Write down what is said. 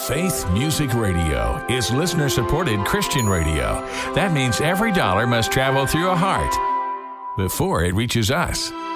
Faith Music Radio is listener-supported Christian radio. That means every dollar must travel through a heart before it reaches us.